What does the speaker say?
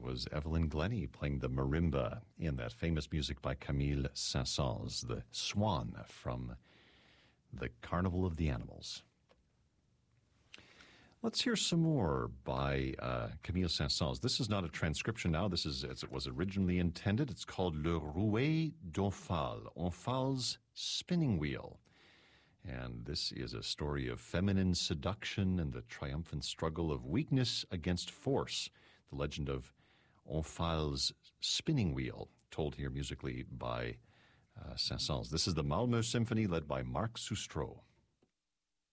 was Evelyn Glennie playing the marimba in that famous music by Camille Saint-Saëns, the Swan from the Carnival of the Animals. Let's hear some more by Camille Saint-Saëns. This is not a transcription now. This is as it was originally intended. It's called Le Rouet d'Omphale, Omphale's Spinning Wheel. And this is a story of feminine seduction and the triumphant struggle of weakness against force. The legend of Omphale's Spinning Wheel, told here musically by Saint-Saëns. This is the Malmö Symphony led by Marc Sustro.